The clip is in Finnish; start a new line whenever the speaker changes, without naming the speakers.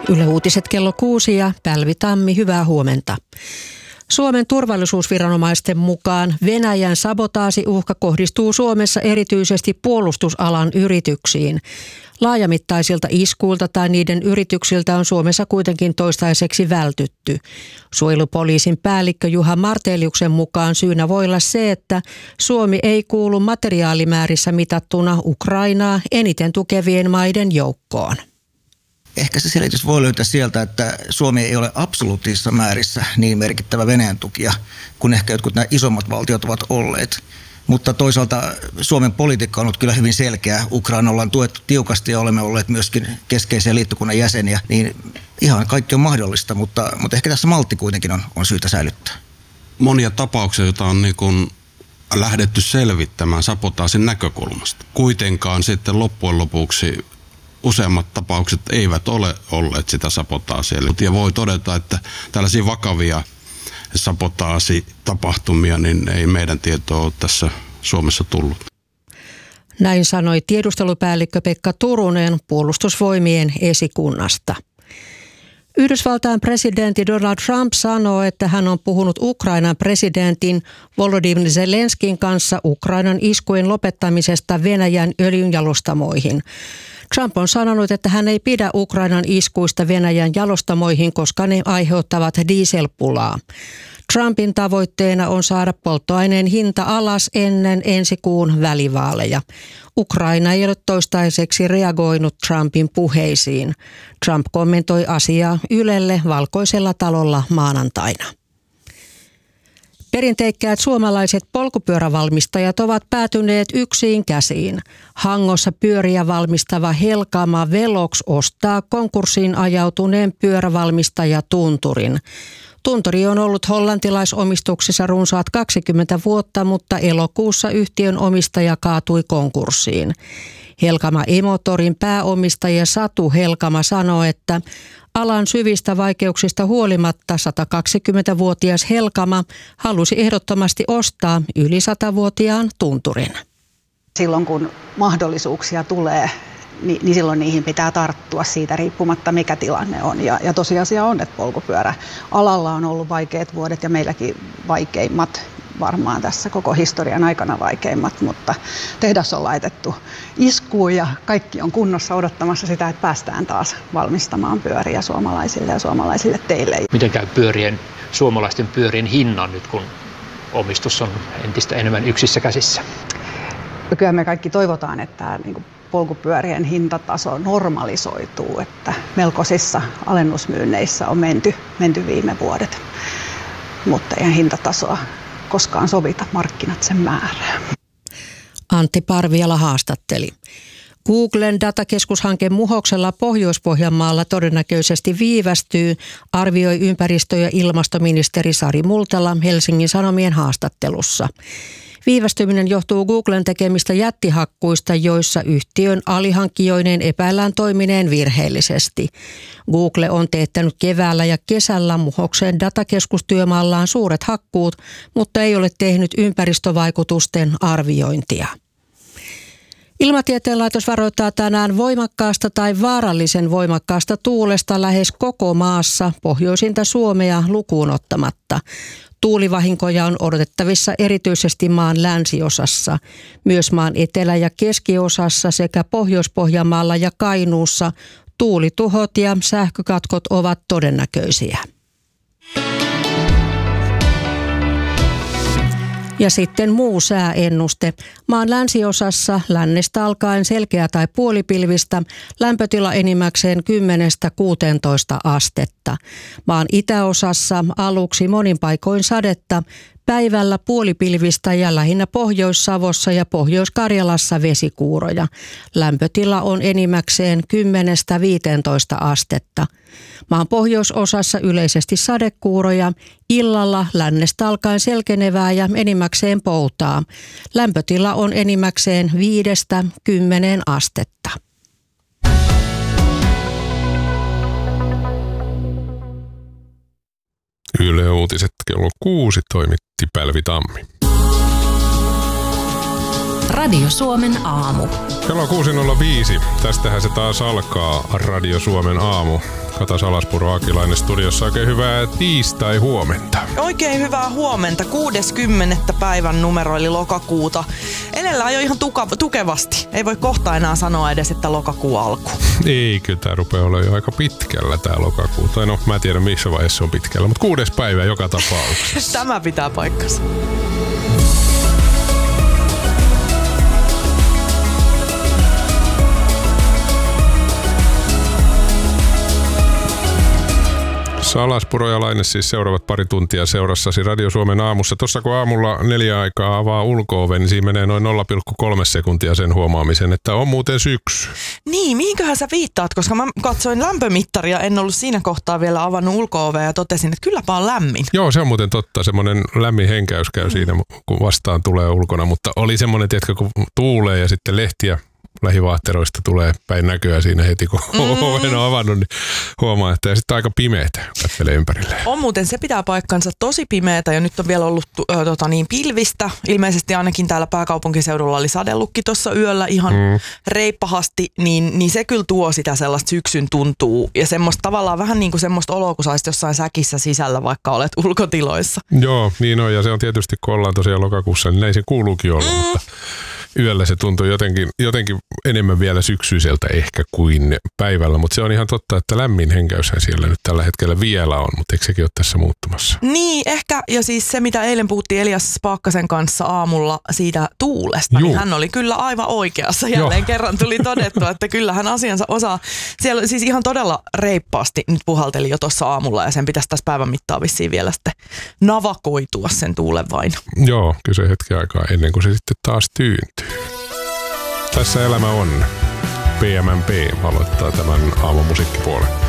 Yle Uutiset kello 6 ja Pälvi Tammi, hyvää huomenta. Suomen turvallisuusviranomaisten mukaan Venäjän sabotaasiuhka kohdistuu Suomessa erityisesti puolustusalan yrityksiin. Laajamittaisilta iskuilta tai niiden yrityksiltä on Suomessa kuitenkin toistaiseksi vältytty. Suojelupoliisin päällikkö Juha Marteliuksen mukaan syynä voi olla se, että Suomi ei kuulu materiaalimäärissä mitattuna Ukrainaa eniten tukevien maiden joukkoon.
Ehkä se selitys voi löytää sieltä, että Suomi ei ole absoluuttisissa määrissä niin merkittävä Venäjän tukija kuin ehkä jotkut nämä isommat valtiot ovat olleet. Mutta toisaalta Suomen politiikka on ollut kyllä hyvin selkeä. Ukraina ollaan tuettu tiukasti ja olemme olleet myöskin keskeisiä liittokunnan jäseniä. Niin ihan kaikki on mahdollista, mutta ehkä tässä maltti kuitenkin on syytä säilyttää.
Monia tapauksia, joita on niin kuin lähdetty selvittämään sabotaasin näkökulmasta. Kuitenkaan sitten loppujen lopuksi useammat tapaukset eivät ole olleet sitä sabotaasia. Ja voi todeta, että tällaisia vakavia sabotaasitapahtumia niin ei meidän tietoa ole tässä Suomessa tullut.
Näin sanoi tiedustelupäällikkö Pekka Turunen Puolustusvoimien esikunnasta. Yhdysvaltain presidentti Donald Trump sanoo, että hän on puhunut Ukrainan presidentin Volodymyr Zelenskin kanssa Ukrainan iskujen lopettamisesta Venäjän öljynjalostamoihin. Trump on sanonut, että hän ei pidä Ukrainan iskuista Venäjän jalostamoihin, koska ne aiheuttavat dieselpulaa. Trumpin tavoitteena on saada polttoaineen hinta alas ennen ensi kuun välivaaleja. Ukraina ei ole toistaiseksi reagoinut Trumpin puheisiin. Trump kommentoi asiaa Ylelle Valkoisella talolla maanantaina. Perinteikkäät suomalaiset polkupyörävalmistajat ovat päätyneet yksiin käsiin. Hangossa pyöriä valmistava Helkama Velox ostaa konkurssiin ajautuneen pyörävalmistaja Tunturin. Tunturi on ollut hollantilaisomistuksessa runsaat 20 vuotta, mutta elokuussa yhtiön omistaja kaatui konkurssiin. Helkama E-Motorin pääomistaja Satu Helkama sanoi, että alan syvistä vaikeuksista huolimatta 120-vuotias Helkama halusi ehdottomasti ostaa yli 100-vuotiaan Tunturin.
Silloin kun mahdollisuuksia tulee, niin silloin niihin pitää tarttua siitä riippumatta mikä tilanne on. Ja tosiasia on, että polkupyöräalalla on ollut vaikeat vuodet ja meilläkin vaikeimmat. Varmaan tässä koko historian aikana vaikeimmat, mutta tehdas on laitettu iskuun ja kaikki on kunnossa odottamassa sitä, että päästään taas valmistamaan pyöriä suomalaisille ja suomalaisille teille.
Miten käy suomalaisten pyörien hinnan nyt, kun omistus on entistä enemmän yksissä käsissä?
Kyllä me kaikki toivotaan, että polkupyörien hintataso normalisoituu, että melkoisissa alennusmyynneissä on menty viime vuodet, mutta ei hintatasoa koskaan sovita, markkinat sen määrää.
Antti Parviala haastatteli. Googlen datakeskushanke Muhoksella Pohjois-Pohjanmaalla todennäköisesti viivästyy, arvioi ympäristö- ja ilmastoministeri Sari Multala Helsingin Sanomien haastattelussa. Viivästyminen johtuu Googlen tekemistä jättihakkuista, joissa yhtiön alihankkijoineen epäillään toimineen virheellisesti. Google on teettänyt keväällä ja kesällä Muhoksen datakeskustyömaallaan suuret hakkuut, mutta ei ole tehnyt ympäristövaikutusten arviointia. Ilmatieteen laitos varoittaa tänään voimakkaasta tai vaarallisen voimakkaasta tuulesta lähes koko maassa, pohjoisinta Suomea lukuun ottamatta. Tuulivahinkoja on odotettavissa erityisesti maan länsiosassa. Myös maan etelä- ja keskiosassa sekä Pohjois-Pohjanmaalla ja Kainuussa tuulituhot ja sähkökatkot ovat todennäköisiä. Ja sitten muu sääennuste. Maan länsiosassa lännestä alkaen selkeä tai puolipilvistä, lämpötila enimmäkseen 10–16 astetta. Maan itäosassa aluksi monin paikoin sadetta, päivällä puolipilvistä ja lähinnä Pohjois-Savossa ja Pohjois-Karjalassa vesikuuroja. Lämpötila on enimmäkseen 10–15 astetta. Maan pohjoisosassa yleisesti sadekuuroja, illalla lännestä alkaen selkenevää ja enimmäkseen poutaa. Lämpötila on enimmäkseen 5–10 astetta.
Yle Uutiset kello 6 toimitti Pälvi Tammi.
Radio Suomen aamu.
Kello on 6.05. Tästähän se taas alkaa Radio Suomen aamu. Kata Salaspuro, Akilainen studiossa. Oikein hyvää tiistai-huomenta.
Oikein hyvää huomenta. 60. päivän numero eli lokakuuta. Edellä jo ihan tukevasti. Ei voi kohta enää sanoa edes, että lokakuu alku.
Ei, kyllä tää rupeaa olla jo aika pitkällä tää lokakuu. Tai no, mä en tiedä missä vaiheessa se on pitkällä, mutta 6. päivä joka tapauksessa.
Tämä pitää paikkansa.
Salaspuro ja Laine siis seuraavat pari tuntia seurassasi Radio Suomen aamussa. Tuossa kun aamulla 4 aikaa avaa ulko-oven, niin siinä menee noin 0,3 sekuntia sen huomaamisen, että on muuten syksy.
Niin, mihinköhän sä viittaat, koska mä katsoin lämpömittaria, en ollut siinä kohtaa vielä avannut ulko-ovea ja totesin, että kylläpä on lämmin.
Joo, se on muuten totta. Semmoinen lämmin henkäys käy siinä, kun vastaan tulee ulkona, mutta oli semmoinen, tiedätkö, kun tuulee ja sitten lehtiä lähivaatteroista tulee päin näköä siinä heti, kun oven on avannut, niin huomaa, että sitten aika pimeätä katselee ympärilleen.
On muuten, se pitää paikkansa, tosi pimeätä ja nyt on vielä ollut pilvistä. Ilmeisesti ainakin täällä pääkaupunkiseudulla oli sadellukki tuossa yöllä ihan reippahasti, niin se kyllä tuo sitä sellaista syksyn tuntuu ja semmoista tavallaan vähän niin kuin semmoista oloa, kun saisit jossain säkissä sisällä, vaikka olet ulkotiloissa.
Joo, niin on ja se on tietysti, kun ollaan tosiaan lokakuussa, niin näin se kuuluukin olla, mutta yöllä se tuntuu jotenkin enemmän vielä syksyiseltä ehkä kuin päivällä, mutta se on ihan totta, että lämmin henkäyshän siellä nyt tällä hetkellä vielä on, mutta eikö sekin ole tässä muuttumassa?
Niin, ehkä, ja siis se mitä eilen puhuttiin Elias Paakkasen kanssa aamulla siitä tuulesta, niin hän oli kyllä aivan oikeassa. Jälleen kerran tuli todettua, että kyllä hän asiansa osaa. Siellä siis ihan todella reippaasti nyt puhalteli jo tuossa aamulla ja sen pitäisi tässä päivän mittaan vissiin vielä sitten navakoitua sen tuulen vain.
Joo, kyllä se hetki aikaa ennen kuin se sitten taas tyyntyy. Tässä elämä on. PMMP aloittaa tämän aamun musiikkipuolen.